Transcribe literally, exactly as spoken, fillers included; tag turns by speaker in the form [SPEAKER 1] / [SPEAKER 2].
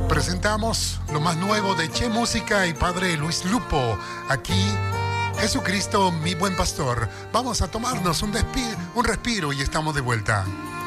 [SPEAKER 1] Presentamos lo más nuevo de Che Música y Padre Luis Lupo. Aquí, Jesucristo, mi buen pastor. Vamos a tomarnos un, despi- un respiro y estamos de vuelta.